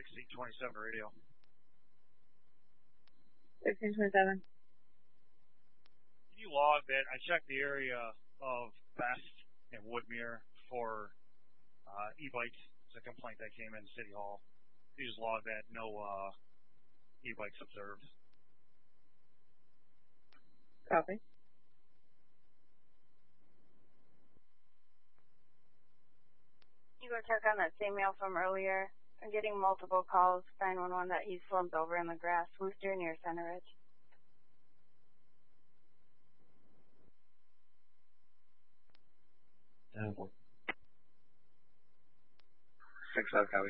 1627 radio. 1627. Can you log that? I checked the area of Best and Woodmere for e-bikes. It's a complaint that came in City Hall. You just log that, no e-bikes observed. Copy. You go check on that same mail from earlier. I'm getting multiple calls, 911, that he's slumped over in the grass, Wooster near Center Ridge. 6-5, copy.